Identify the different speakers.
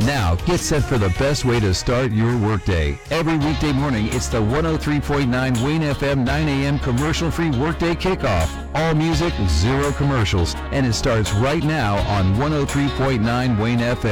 Speaker 1: Now, get set for the best way to start your workday. Every weekday morning, it's the 103.9 Wayne FM 9 a.m. commercial-free Workday Kickoff. All music, zero commercials, and it starts right now on 103.9 Wayne FM.